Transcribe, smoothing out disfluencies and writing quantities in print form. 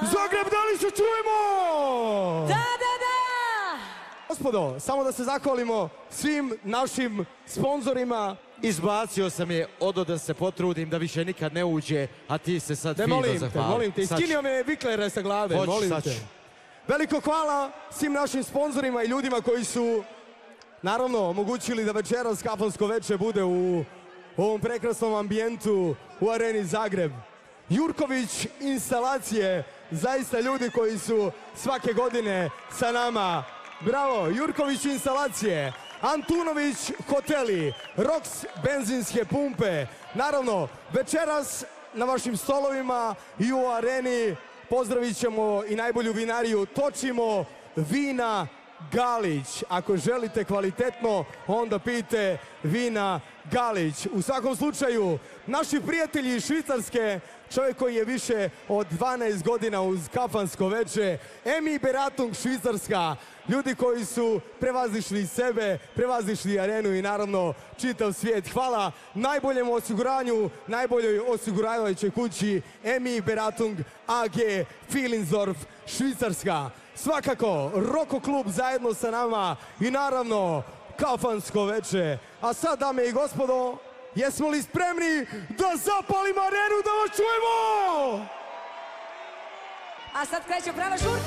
Zagreb, da li se čujemo? Da! Gospodo, samo da se zahvalimo svim našim sponzorima. Izbacio sam je, odo da se potrudim da više nikad ne uđe, a ti se sad fino zahvali. Molim te, iskinio me viklere sa glave, molim te. Veliko hvala svim našim sponzorima i ljudima koji su, naravno, omogućili da večeras kafansko veče bude u ovom prekrasnom ambijentu u Areni Zagreb. Jurković instalacije, zaista ljudi koji su svake godine sa nama. Bravo, Jurković instalacije, Antunović hoteli, Rox benzinske pumpe. Naravno, večeras na vašim stolovima i u areni pozdravit ćemo i najbolju vinariju. Točimo vina Galić. Ako želite kvalitetno, onda pijte vina Galić. U svakom slučaju, naši prijatelji iz Švicarske, čovjek koji je više od 12 godina uz kafansko veče, Emi Beratung Švicarska, ljudi koji su prevazišli sebe, prevazišli arenu i naravno čitav svijet. Hvala najboljem osiguranju, najboljoj osiguravajućoj kući Emi Beratung AG Filinsdorf Švicarska. Svakako, Roko klub zajedno sa nama i naravno kafansko veče. A sad, dame i gospodo, jesmo li spremni da zapalimo arenu, da vas čujemo? A sad kreće prava žurka.